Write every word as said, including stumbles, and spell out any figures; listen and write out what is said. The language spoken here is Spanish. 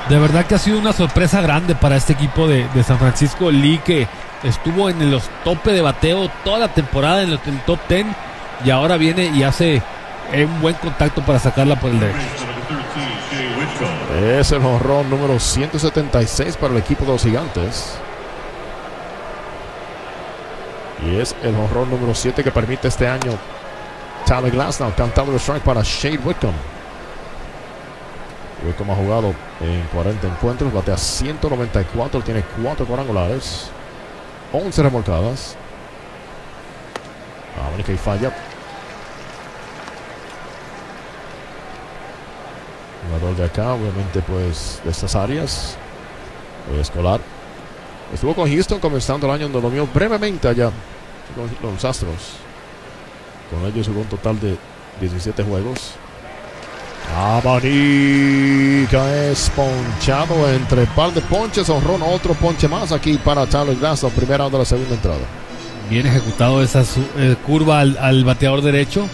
De verdad que ha sido una sorpresa grande para este equipo de, de San Francisco. Lee, que estuvo en los tope de bateo toda la temporada en el, en el top diez, y ahora viene y hace un buen contacto para sacarla por el derecho. Es el jonrón número ciento setenta y seis para el equipo de los Gigantes. Y es el jonrón número siete que permite este año Tyler Glasnow, cantando el strike para Shane Whitcomb. Whitcomb ha jugado en cuarenta encuentros, batea ciento noventa y cuatro, tiene cuatro cuadrangulares, once remolcadas. Ah, única y falla. Jugador de acá, obviamente, pues de estas áreas. El escolar. Estuvo con Houston comenzando el año, donde lo vio brevemente allá con los Astros. Con ellos jugó un total de diecisiete juegos. Abanica es ponchado entre par de ponches. Honrón, otro ponche más aquí para Tyler Glasnow, primera de la segunda entrada. Bien ejecutado esa su, eh, curva al, al bateador derecho.